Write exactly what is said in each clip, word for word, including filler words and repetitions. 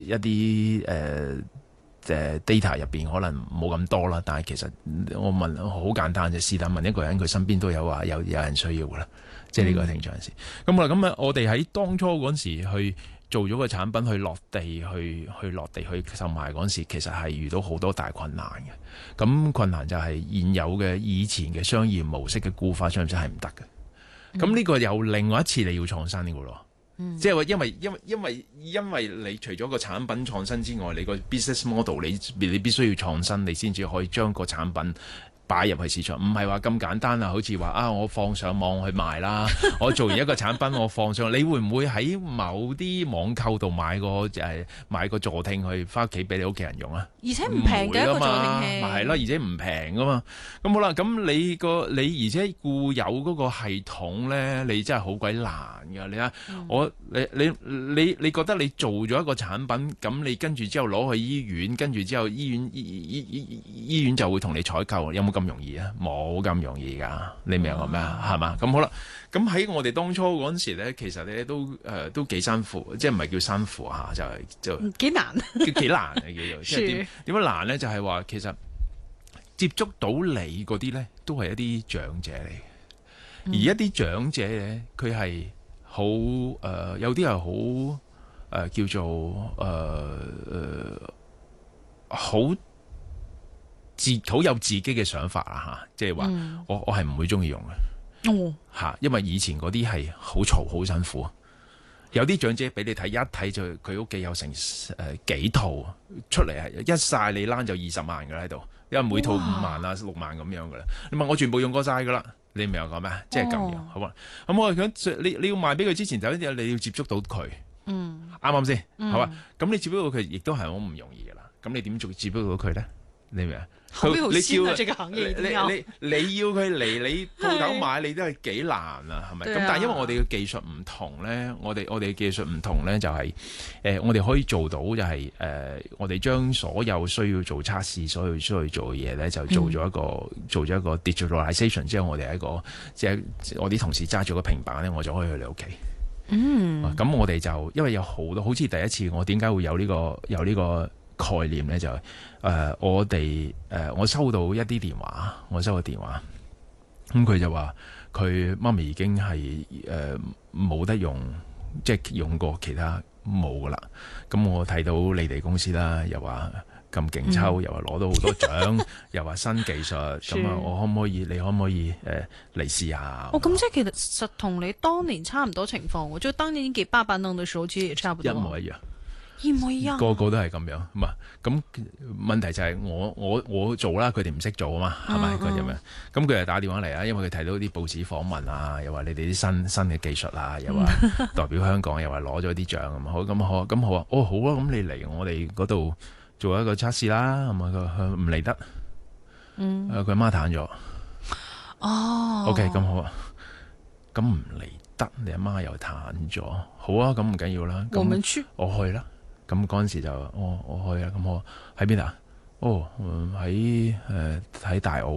一啲誒誒 data 入邊可能冇咁多啦，但係其實我問好簡單啫，是但問一個人，佢身邊都有話有有人需要噶啦，即係呢個停場時。咁好啦，咁啊，我哋喺當初嗰時去做咗個產品去落地去去落地去售賣嗰時，其實係遇到好多大困難嘅。咁困難就係現有嘅以前嘅商業模式嘅固化商品係唔得嘅。咁呢、嗯、個又另外一次你要創新嘅咯。即係話，因為因為因為因為你除咗個產品創新之外，你個 business model 你你必須要創新，你先至可以將個產品擺入去市場，唔係話咁簡單啊！好似話啊，我放上網去賣啦，我做完一個產品我放上，你會唔會喺某啲網購度買個誒、呃、買個助聽去翻屋企俾你屋企人用啊？ 而且唔平嘅一個助聽器， 咪係咯，而且唔平噶嘛。咁好啦，咁你個你而且固有嗰個系統咧，你真係好鬼難噶。你睇、嗯、我你你你你覺得你做咗一個產品，咁你跟住之後攞去醫院，跟住之後醫院醫醫醫醫院就會同你採購，有冇咁容易啊？冇咁容易噶，你明我咩啊？係嘛？咁好啦，咁喺我哋當初嗰陣時咧，其實咧都誒、呃、都幾辛苦，即係唔係叫辛苦嚇，就係、是、就幾難， 幾難嘅叫做。即係點點樣難咧？就係、是、話其實接觸到你嗰啲咧，都係一啲長者嚟嘅，嗯、而一啲長者咧，佢係好誒，有啲係好誒叫做誒誒好。自好有自己嘅想法啊嚇，即係話我我係唔會中意用嘅嚇，因為以前嗰啲係好嘈好辛苦，有啲長者俾你睇一睇就佢屋企有成誒、呃、幾套出嚟係一晒你躝就二十萬㗎喺度，因為每套五萬啊六萬咁樣㗎啦。你問我全部用過晒㗎啦，你明我講咩？即係咁樣，好嘛？咁我想你你要賣俾佢之前就一定你要接觸到佢，嗯，啱唔啱先？係嘛？咁你接觸到佢亦都係好唔容易㗎啦。咁你點做接觸到佢咧？你明啊？ 好有心啊！ 你這個行業你你你要佢嚟你鋪頭買，你都係幾難啊？係咪？咁、啊、但係因為我哋嘅技術唔同咧，我哋我哋嘅技術唔同咧，就係、是、誒、呃，我哋可以做到就係、是、誒、呃，我哋將所有需要做測試、所有需要做嘅嘢咧，就做咗一個、嗯、做咗一個 digitalization， 之後我哋係一個即係我啲同事揸住個平板咧，我就可以去你屋企。嗯，咁、啊、我哋就因為有好多，好似第一次我點解會有呢、這個有呢、這個。概念咧就誒、呃，我哋誒、呃，我收到一啲電話，我收到電話，咁、嗯、佢就話佢媽咪已經係誒冇得用，即係用過其他冇噶啦。咁、嗯、我睇到你哋公司啦，又話咁勁抽，嗯、又話攞到好多獎，又話新技術，咁啊，我可唔可以？你可唔可以誒嚟試下？ 哦，咁即係其實同你當年差唔多情況，就當年給爸爸弄嘅時候，其實也差不多， 一模一樣。 一模一樣， 個個都係咁樣，唔係咁問題就係我我我做啦，佢哋唔識做啊嘛，係咪佢咁樣？咁佢就打電話嚟啊，因為佢睇到啲報紙訪問啊，又話你哋啲新新嘅技術啊，又話代表香港，又話攞咗啲獎咁，好咁好咁好啊，哦好啊，咁你嚟我哋嗰度做一個測試啦，係咪佢唔嚟得？嗯，佢媽癱咗。哦，OK，咁好啊，咁唔嚟得，你阿媽又癱咗，好啊，咁唔緊要啦， 我們去， 我去啦。咁嗰陣時就我我去啦，咁我喺邊啊？哦，喺誒喺大澳。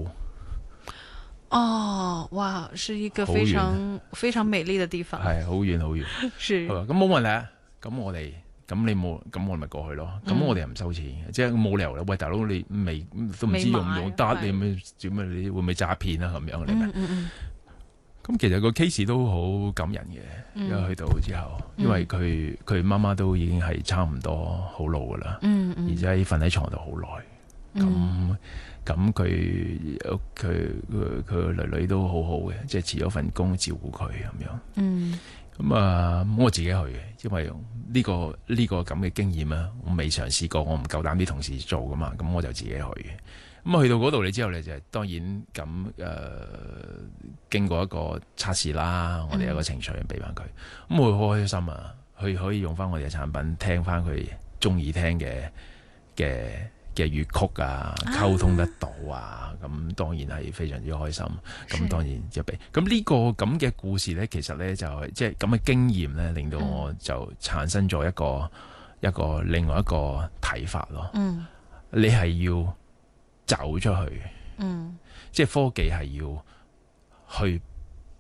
哦，哇，是一個非常非常美麗的地方。 係好遠好遠。是。咁冇問題啊。咁我哋咁你冇咁我咪過去咯。咁、嗯、我哋又唔收錢，即係冇理由啦。喂，大佬你未都唔知用唔用得，你咪做咩？你會唔會詐騙啊？咁樣你咪。嗯嗯嗯咁其實個 case 都好感人嘅，因為去到之後，嗯、因為佢佢媽媽都已經係差唔多好老噶啦，嗯嗯、而且瞓喺床度好耐。咁咁佢佢佢佢女女都好好嘅，即係辭咗份工照顧佢咁樣。咁、嗯、啊，我自己去嘅，因為呢、呢個呢、呢個咁嘅經驗啊，我未嘗試過，我唔夠膽啲同事做噶嘛，咁我就自己去嘅。咁去到嗰度你之後，你就當然咁誒、呃，經過一個測試啦，我哋有個程序俾翻佢，咁佢好開心啊！佢可以用翻我哋嘅產品，聽翻佢中意聽嘅嘅嘅粵曲啊，溝通得到啊，咁、啊、當然係非常之開心。咁當然就俾咁呢個咁嘅故事咧，其實咧就係即係咁嘅經驗咧，令到我就產生咗一個、嗯、一個另外一個睇法咯。嗯，你係要走出去，嗯，即係科技係要去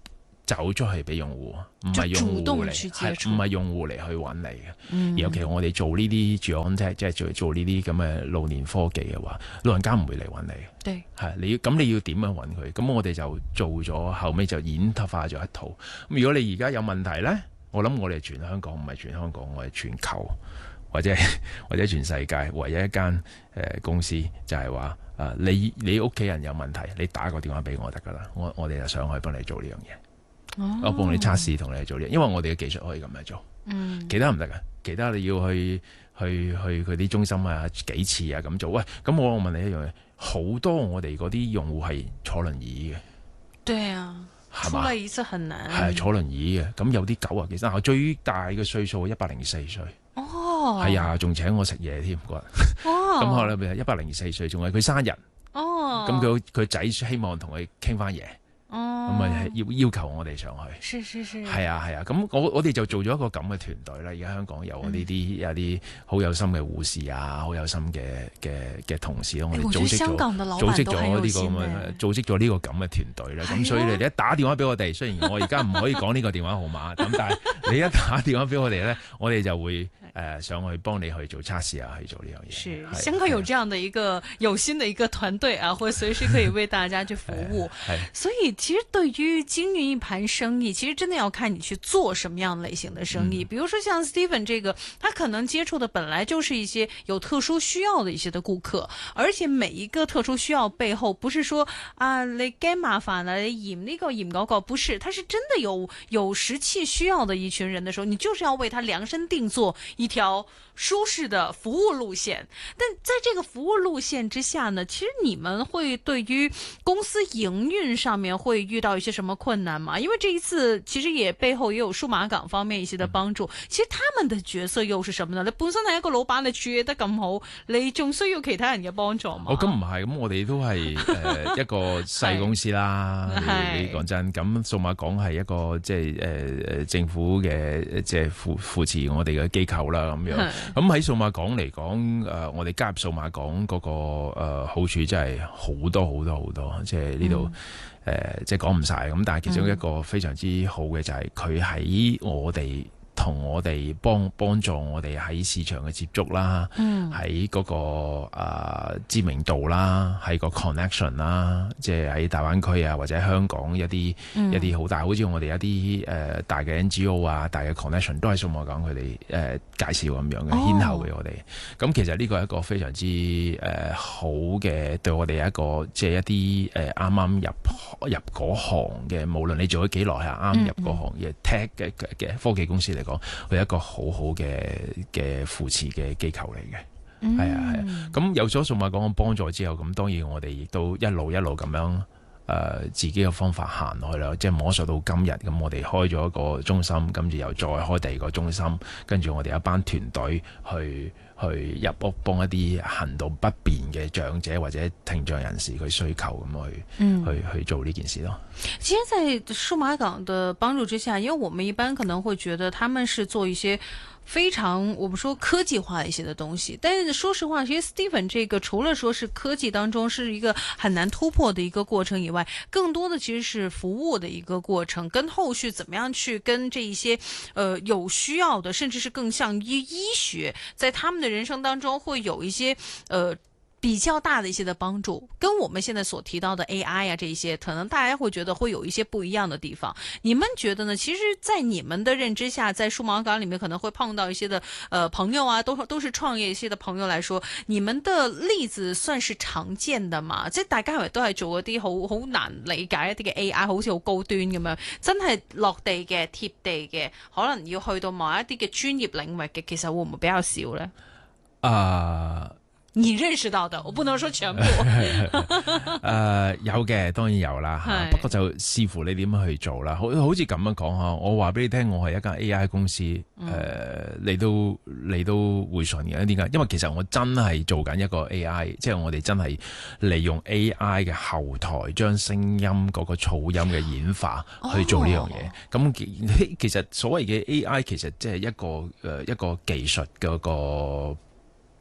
走出去俾用戶，唔係用戶嚟，係唔係用戶嚟去揾你嘅。嗯、尤其我哋做呢啲住安即即係做做呢啲咁嘅老年科技嘅話，老人家唔會嚟揾你嘅。 對， 係你要咁你要點樣揾佢？咁我哋就做咗，後尾就演化咗一套。咁如果你而家有問題咧，我諗我哋全香港唔係全香港，我哋全球或者或者全世界唯一一間誒、呃、公司就係話誒你你屋企人有問題，你打個電話俾我得噶啦，我我哋就上去幫你做呢樣嘢。哦、我幫你測試同你做呢，因為我哋嘅技術可以咁樣做，嗯、其他唔得㗎，其他你要去去去佢啲中心啊幾次啊咁做。喂，咁我問你一樣嘢，好多我哋嗰啲用戶係坐輪椅嘅。對啊，係嘛？出嚟一次很難。係坐輪椅嘅，咁有啲九啊幾歲，最大嘅歲數一百零四歲。哦，係啊，仲請我食嘢添嗰日。哦，咁可能譬如一百零四歲，仲係佢生日。哦，咁佢佢仔希望同佢傾翻嘢。哦，咁啊要要求我哋上去，是是是，係啊係啊，咁我我哋就做咗一個咁嘅團隊啦。而家香港有呢啲有啲好有心嘅護士啊，好有心嘅嘅嘅同事咯。我哋組織咗組織咗呢個咁嘅組織咗呢個咁嘅團隊啦。咁所以你哋一打電話俾我哋，雖然我而家唔可以講呢個電話號碼，咁但係你一打電話俾我哋咧，我哋就會。誒、呃，上去幫你去做測試啊，去做呢樣嘢。是，是香港有這樣的一個有心的一個團隊啊，會隨時可以為大家去服務。所以其實對於經營一盤生意，其實真的要看你去做什麼樣類型的生意。嗯、比如說像 Stephen 這個，他可能接觸的本來就是一些有特殊需要的一些的顧客，而且每一個特殊需要背後，不是說啊你驚麻煩啊，你嫌呢個嫌嗰個，不是，他是真的有有實際需要的一群人的時候，你就是要為他量身定做一條舒適的服務路線，但在這個服務路線之下呢，其實你們會對於公司營運上面會遇到一些什麼困難嗎？因為這一次其實也背後也有數碼港方面一些的幫助，其實他們的角色又是什麼呢？你本身係一個老闆，你處理得咁好，你仲需要其他人嘅幫助嗎？哦，咁唔係，咁我哋都係誒、呃、一個細公司啦。你講真，咁數碼港係一個即係誒誒政府嘅即係扶扶持我哋嘅機構啦。咁樣，咁喺數碼港嚟講，誒、呃，我哋加入數碼港嗰、那個誒、呃、好處真係好多好多好多，即係呢度誒，即係講唔晒咁。但係其中一個非常之好嘅就係佢喺我哋。同我哋幫幫助我哋喺市場嘅接觸啦，喺嗰、嗯那個、呃、知名度啦，喺個 connection 啦，即係喺大灣區啊或者香港一啲、嗯、一啲好大，好似我哋一啲誒、呃、大嘅 N G O 啊，大嘅 connection 都係數碼港佢哋誒介紹咁樣嘅牽後俾我哋。咁、哦、其實呢個係一個非常之誒、呃、好嘅，對我哋一個即係一啲誒啱啱入入嗰行嘅，無論你做咗幾耐啊，啱入嗰行嘅 tech 嘅嘅科技公司嚟講，佢係一個好好嘅嘅扶持嘅機構嚟嘅，係啊係啊。咁、啊、有咗數碼港嘅幫助之後，咁當然我哋亦都一路一路咁樣誒、呃、自己嘅方法行落去啦，即係摸索到今日。咁我哋開咗一個中心，跟住又再開第二個中心，跟住我哋一班團隊去去入屋幫一啲行動不便嘅長者或者聽障人士佢需求咁去、嗯、去去做呢件事咯。 其實在數碼港的幫助之下，因為我們一般可能會覺得他們是做一些非常我們說科技化一些的東西，但是說實話，其實 Stephen 這個除了說是科技當中是一個很難突破的一個過程以外，更多的其實是服務的一個過程，跟後續怎麼樣去跟這一些呃有需要的，甚至是更像醫醫學，在他們的人生當中會有一些呃比較大的一些的幫助，跟我們現在所提到的 A I 啊，這一些可能大家會覺得會有一些不一樣的地方。你們覺得呢？其實，在你們的認知下，在數碼港裏面可能會碰到一些的呃朋友啊，都都是創業一些的朋友來說，你們的例子算是常見的嘛？即係大家係咪都係做一啲好好難理解一啲嘅 A I， 好似好高端咁樣，真係落地嘅貼地嘅，可能要去到某一啲嘅專業領域嘅，其實會唔會比較少呢？啊、uh。你認識到的，我不能說全部。誒、呃，有嘅，當然有啦。不過就視乎你點樣去做啦。好，好似咁樣講吓，我話俾你聽，我係一間 A I 公司。誒、嗯呃，你都你都會信嘅。點解？因為其實我真係做緊一個 A I，即係我哋真係利用 A I 嘅後台，將聲音嗰個噪音嘅演化去做呢樣嘢。咁、哦、其實所謂嘅 A I，其實即係一個誒、呃、一個技術嗰個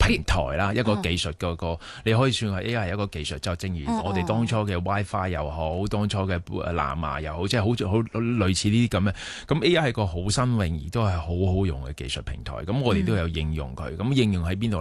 平台啦，一個技術嗰個，你可以算係 A I 係一個技術，就正如我哋當初嘅 WiFi 又好，當初嘅藍牙又好，即係好好類似呢啲咁嘅。咁 A I 係個好新穎而都係好好用嘅技術平台。咁我哋都有應用佢。咁應用喺邊度